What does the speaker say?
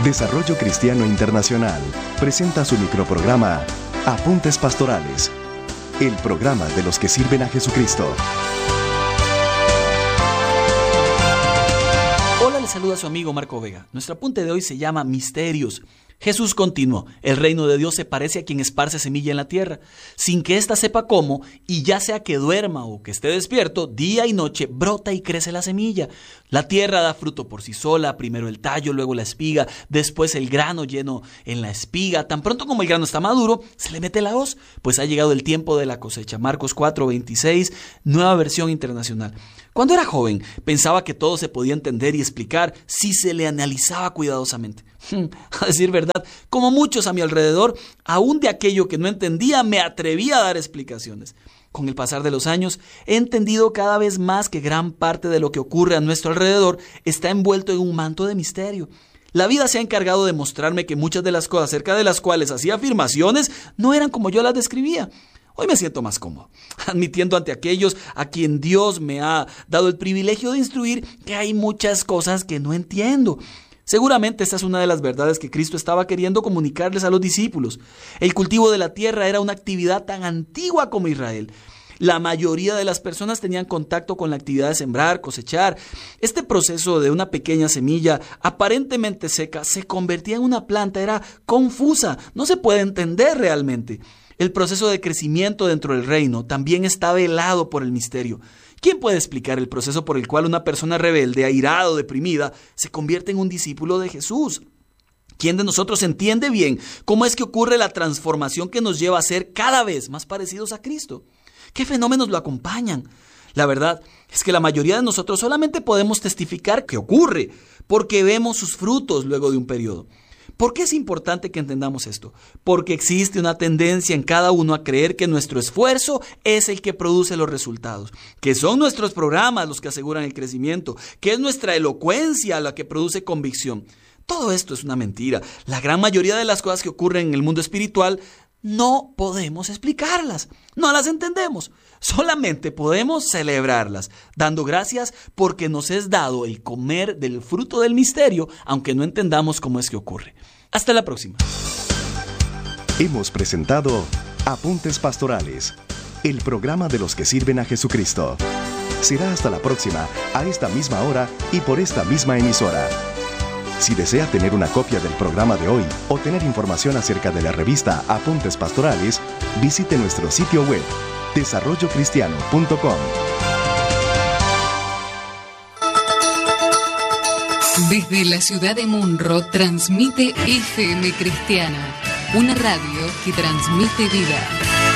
Desarrollo Cristiano Internacional presenta su microprograma Apuntes Pastorales, el programa de los que sirven a Jesucristo. Hola, le saluda su amigo Marco Vega. Nuestro apunte de hoy se llama Misterios. Jesús continuó: el reino de Dios se parece a quien esparce semilla en la tierra, sin que ésta sepa cómo, y ya sea que duerma o que esté despierto, día y noche brota y crece la semilla. La tierra da fruto por sí sola, primero el tallo, luego la espiga, después el grano lleno en la espiga. Tan pronto como el grano está maduro, se le mete la hoz, pues ha llegado el tiempo de la cosecha. Marcos 4:26, Nueva Versión Internacional. Cuando era joven, pensaba que todo se podía entender y explicar si se le analizaba cuidadosamente. A decir verdad, como muchos a mi alrededor, aún de aquello que no entendía, me atrevía a dar explicaciones. Con el pasar de los años, he entendido cada vez más que gran parte de lo que ocurre a nuestro alrededor está envuelto en un manto de misterio. La vida se ha encargado de mostrarme que muchas de las cosas acerca de las cuales hacía afirmaciones no eran como yo las describía. Hoy me siento más cómodo, admitiendo ante aquellos a quien Dios me ha dado el privilegio de instruir que hay muchas cosas que no entiendo. Seguramente esta es una de las verdades que Cristo estaba queriendo comunicarles a los discípulos. El cultivo de la tierra era una actividad tan antigua como Israel. La mayoría de las personas tenían contacto con la actividad de sembrar, cosechar. Este proceso de una pequeña semilla aparentemente seca se convertía en una planta, era confusa, no se puede entender realmente. El proceso de crecimiento dentro del reino también está velado por el misterio. ¿Quién puede explicar el proceso por el cual una persona rebelde, airada o deprimida se convierte en un discípulo de Jesús? ¿Quién de nosotros entiende bien cómo es que ocurre la transformación que nos lleva a ser cada vez más parecidos a Cristo? ¿Qué fenómenos lo acompañan? La verdad es que la mayoría de nosotros solamente podemos testificar que ocurre porque vemos sus frutos luego de un periodo. ¿Por qué es importante que entendamos esto? Porque existe una tendencia en cada uno a creer que nuestro esfuerzo es el que produce los resultados, que son nuestros programas los que aseguran el crecimiento, que es nuestra elocuencia la que produce convicción. Todo esto es una mentira. La gran mayoría de las cosas que ocurren en el mundo espiritual no podemos explicarlas, no las entendemos. Solamente podemos celebrarlas, dando gracias porque nos es dado el comer del fruto del misterio, aunque no entendamos cómo es que ocurre. Hasta la próxima. Hemos presentado Apuntes Pastorales, el programa de los que sirven a Jesucristo. Será hasta la próxima, a esta misma hora y por esta misma emisora. Si desea tener una copia del programa de hoy o tener información acerca de la revista Apuntes Pastorales, visite nuestro sitio web, desarrollocristiano.com. Desde la ciudad de Munro transmite FM Cristiana, una radio que transmite vida.